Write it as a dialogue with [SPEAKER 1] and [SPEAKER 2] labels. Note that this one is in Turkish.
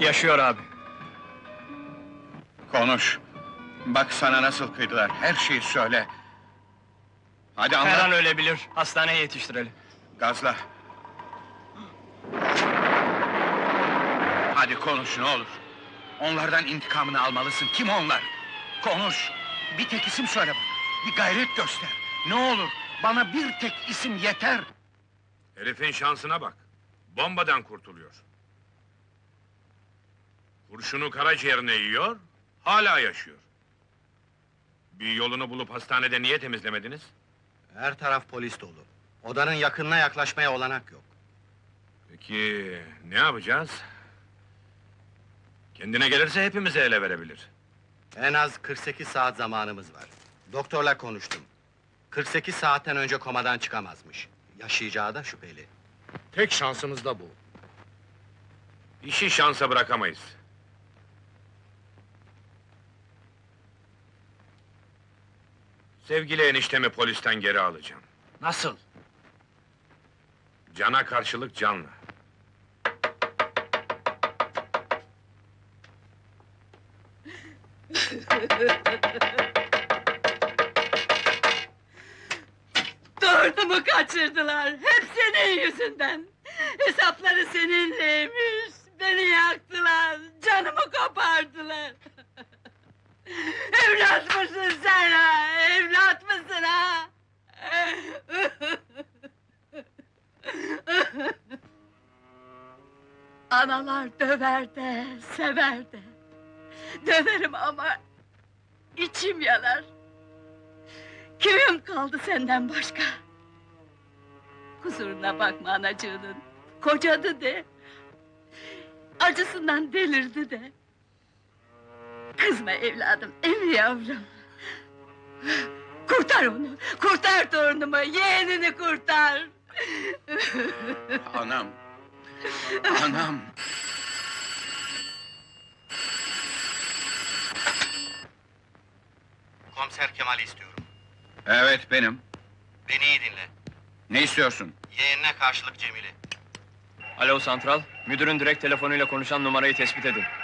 [SPEAKER 1] Yaşıyor abi.
[SPEAKER 2] Konuş. Bak sana nasıl kıydılar, her şeyi söyle. Hadi
[SPEAKER 1] Her
[SPEAKER 2] anlat.
[SPEAKER 1] an ölebilir. Hastaneye yetiştirelim.
[SPEAKER 2] Gazla. Hadi konuş ne olur. Onlardan intikamını almalısın. Kim onlar? Konuş. Bir tek isim söyle bana. Bir gayret göster. Ne olur, bana bir tek isim yeter.
[SPEAKER 3] Herifin şansına bak. Bombadan kurtuluyor. Kurşunu karaciğerine yiyor, hala yaşıyor. Bir yolunu bulup hastanede niye temizlemediniz?
[SPEAKER 4] Her taraf polis dolu. Odanın yakınına yaklaşmaya olanak yok.
[SPEAKER 3] Peki ne yapacağız? Kendine gelirse hepimizi ele verebilir.
[SPEAKER 4] En az 48 saat zamanımız var. Doktorla konuştum. 48 saatten önce komadan çıkamazmış. Yaşayacağı da şüpheli.
[SPEAKER 5] Tek şansımız da bu.
[SPEAKER 3] İşi şansa bırakamayız. Sevgili eniştemi polisten geri alacağım.
[SPEAKER 5] Nasıl?
[SPEAKER 3] Cana karşılık canla.
[SPEAKER 6] Torunumu kaçırdılar, hep senin yüzünden! Hesapları seninleymiş, beni yaktılar, canımı kopardılar! Evlat mısın sen ha, evlat mısın ha? Analar döver de, sever de. Döverim ama içim yanar. Kimim kaldı senden başka? Kusuruna bakma anacığının, kocadı de. Acısından delirdi de. Kızma evladım, emi yavrum. Kurtar onu, kurtar torunumu, yeğenini kurtar!
[SPEAKER 2] Anam. Anam.
[SPEAKER 4] Komiser Kemal'i istiyorum.
[SPEAKER 2] Evet benim.
[SPEAKER 4] Beni iyi dinle.
[SPEAKER 2] Ne istiyorsun?
[SPEAKER 4] Yeğenine karşılık Cemil'i.
[SPEAKER 1] Alo santral, müdürün direkt telefonuyla konuşan numarayı tespit edin.